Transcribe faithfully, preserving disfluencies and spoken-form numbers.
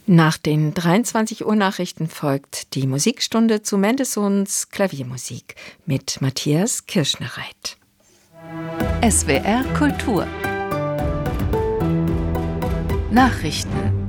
Nach den dreiundzwanzig Uhr Nachrichten folgt die Musikstunde zu Mendelssohns Klaviermusik mit Matthias Kirschnereit. S W R Kultur Nachrichten